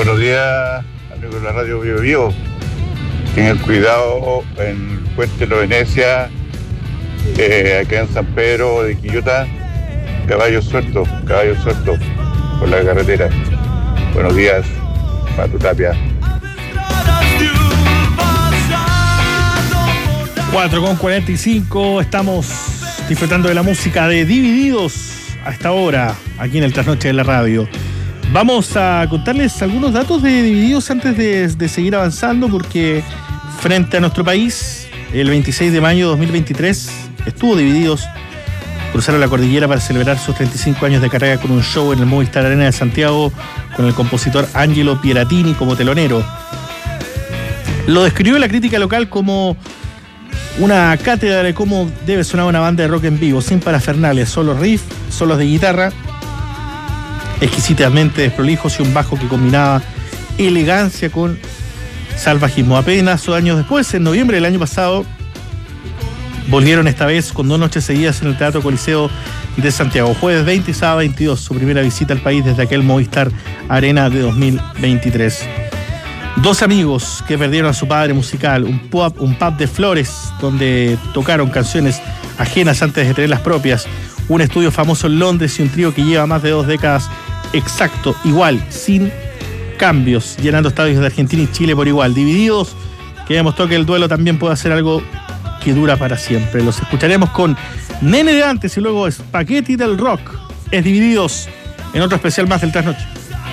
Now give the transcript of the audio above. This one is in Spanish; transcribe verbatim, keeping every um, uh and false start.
Buenos días, amigos de la radio Bio Bio. Tengan cuidado en el puente de la Venecia, eh, acá en San Pedro de Quillota, caballos sueltos, caballos sueltos por la carretera. Buenos días, Pato Tapia. cuatro con cuarenta y cinco, estamos disfrutando de la música de Divididos a esta hora, aquí en el Trasnoche de la Radio. Vamos a contarles algunos datos de Divididos antes de, de seguir avanzando, porque frente a nuestro país, el veintiséis de mayo de dos mil veintitrés, estuvo Divididos, cruzaron la cordillera para celebrar sus treinta y cinco años de carrera con un show en el Movistar Arena de Santiago, con el compositor Angelo Pieratini como telonero. Lo describió la crítica local como una cátedra de cómo debe sonar una banda de rock en vivo, sin parafernales, solo riff, solos de guitarra, exquisitamente desprolijos y un bajo que combinaba elegancia con salvajismo. Apenas dos años después, en noviembre del año pasado, volvieron esta vez con dos noches seguidas en el Teatro Coliseo de Santiago. Jueves veinte y sábado veintidós, su primera visita al país desde aquel Movistar Arena de dos mil veintitrés. Dos amigos que perdieron a su padre musical, un pub, un pub de Flores, donde tocaron canciones ajenas antes de tener las propias, un estudio famoso en Londres y un trío que lleva más de dos décadas exacto, igual, sin cambios, llenando estadios de Argentina y Chile por igual. Divididos, que demostró que el duelo también puede ser algo que dura para siempre. Los escucharemos con Nene de Antes y luego Spaghetti del Rock. Es Divididos en otro especial más del Trasnoche.